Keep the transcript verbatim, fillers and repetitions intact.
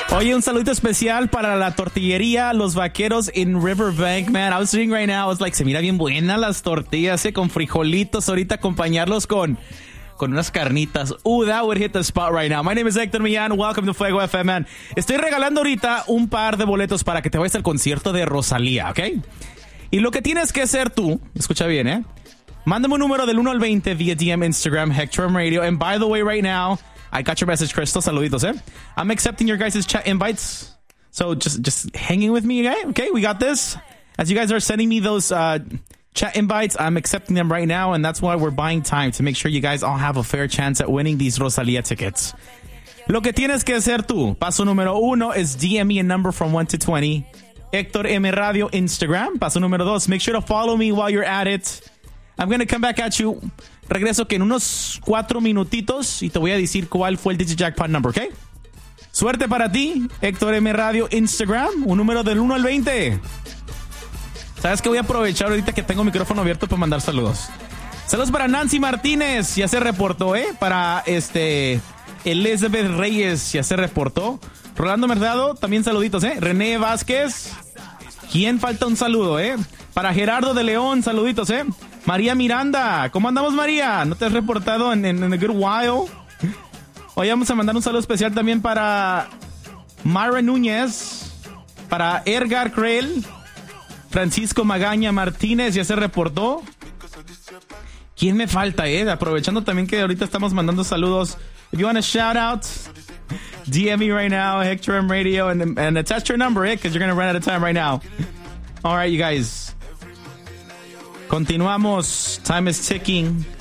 Oye, un saludito especial para la tortillería Los Vaqueros in Riverbank, man. I was sitting right now, I was like, se mira bien buena las tortillas, eh, con frijolitos, ahorita acompañarlos con, con unas carnitas. Ooh, that would hit the spot right now. My name is Héctor Millán, welcome to Fuego F M, man. Estoy regalando ahorita un par de boletos para que te vayas al concierto de Rosalía, ¿ok? Y lo que tienes que hacer tú, escucha bien, eh. Mándame un número del uno al veinte via D M Instagram, Hector M Radio. And by the way, right now, I got your message, Crystal. Saluditos, eh? I'm accepting your guys' chat invites. So just just hanging with me, okay? Okay, we got this. As you guys are sending me those uh, chat invites, I'm accepting them right now. And that's why we're buying time to make sure you guys all have a fair chance at winning these Rosalía tickets. Lo que tienes que hacer tú, paso número uno, is D M me a number from one to twenty. Héctor M Radio Instagram. Paso número dos, make sure to follow me while you're at it. I'm going to come back at you. Regreso que en unos cuatro minutitos y te voy a decir cuál fue el Digijackpot number, ¿ok? Suerte para ti, Héctor M Radio Instagram, un número del uno al veinte. ¿Sabes qué? Voy a aprovechar ahorita que tengo el micrófono abierto para mandar saludos. Saludos para Nancy Martínez, ya se reportó, ¿eh? Para este Elizabeth Reyes, ya se reportó. Rolando Mercado, también saluditos, ¿eh? René Vázquez. ¿Quién falta un saludo, eh? Para Gerardo de León, saluditos, ¿eh? María Miranda, ¿cómo andamos, María? ¿No te has reportado en, en, en a good while? Hoy vamos a mandar un saludo especial también para Myra Núñez, para Edgar Creel, Francisco Magaña Martínez, ya se reportó. ¿Quién me falta, eh? Aprovechando también que ahorita estamos mandando saludos. If you want a shout out, D M me right now, Hector M Radio, and, and attach your number, eh? Because you're going to run out of time right now. All right, you guys. Continuamos. Time is ticking.